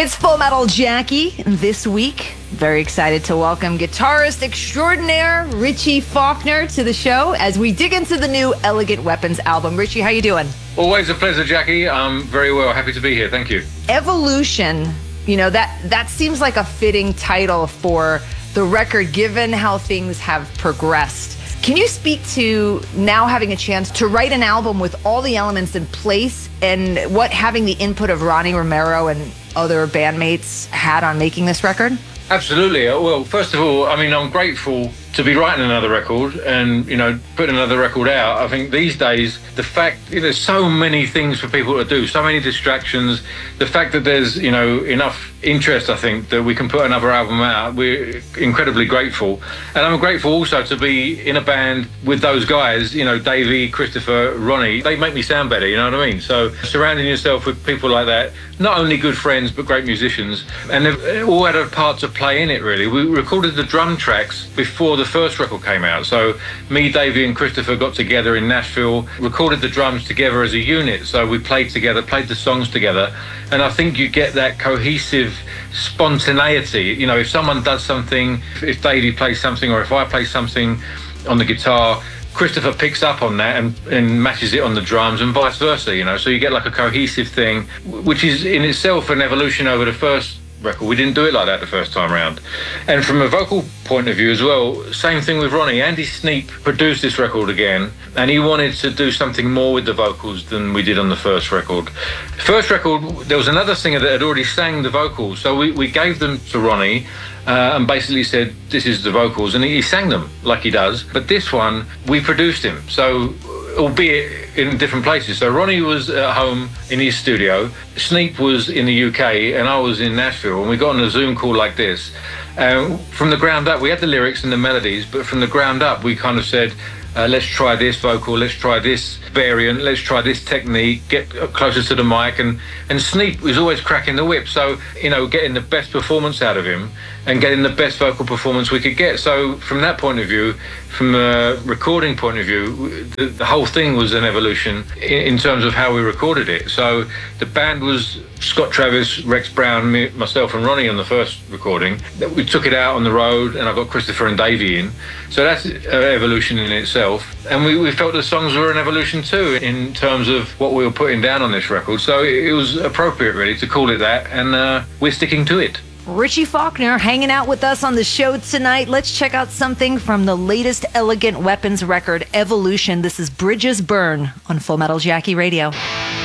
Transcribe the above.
It's Full Metal Jackie. This week, very excited to welcome guitarist extraordinaire Richie Faulkner to the show as we dig into the new Elegant Weapons album. Richie, how you doing? Always a pleasure, Jackie. I'm very well. Happy to be here. Thank you. Evolution, you know, that seems like a fitting title for the record given how things have progressed. Can you speak to now having a chance to write an album with all the elements in place and what having the input of Ronnie Romero and other bandmates had on making this record? Absolutely. Well, first of all, I mean, I'm grateful to be writing another record and, you know, putting another record out. I think these days, the fact there's so many things for people to do, so many distractions, the fact that there's, you know, enough interest, I think, that we can put another album out, we're incredibly grateful. And I'm grateful also to be in a band with those guys, you know, Davey, Christopher, Ronnie. They make me sound better, you know what I mean? So surrounding yourself with people like that, not only good friends, but great musicians, and they've all had a part to play in it, really. We recorded the drum tracks before the first record came out. So me, Davey and Christopher got together in Nashville, recorded the drums together as a unit. So we played together, played the songs together. And I think you get that cohesive spontaneity. You know, if someone does something, if Davey plays something or if I play something on the guitar, Christopher picks up on that and matches it on the drums and vice versa, you know. So you get like a cohesive thing, which is in itself an evolution over the first record. We didn't do it like that the first time around. And from a vocal point of view as well, same thing with Ronnie. Andy Sneap produced this record again, and he wanted to do something more with the vocals than we did on the first record. First record, there was another singer that had already sang the vocals, so we gave them to Ronnie and basically said, this is the vocals, and he sang them like he does. But this one, we produced him, so albeit in different places. So Ronnie was at home in his studio, Sneap was in the UK, and I was in Nashville, and we got on a Zoom call like this. From the ground up, we had the lyrics and the melodies, but from the ground up, we kind of said, let's try this vocal, let's try this variant, let's try this technique, get closer to the mic. And Sneap was always cracking the whip. So, you know, getting the best performance out of him and getting the best vocal performance we could get. So from that point of view, from a recording point of view, the whole thing was an evolution in terms of how we recorded it. So the band was Scott Travis, Rex Brown, myself and Ronnie on the first recording. We took it out on the road and I got Christopher and Davey in. So that's an evolution in itself. And we felt the songs were an evolution too in terms of what we were putting down on this record. So it was appropriate really to call it that, and we're sticking to it. Richie Faulkner hanging out with us on the show tonight. Let's check out something from the latest Elegant Weapons record, Evolution. This is Bridges Burn on Full Metal Jackie Radio.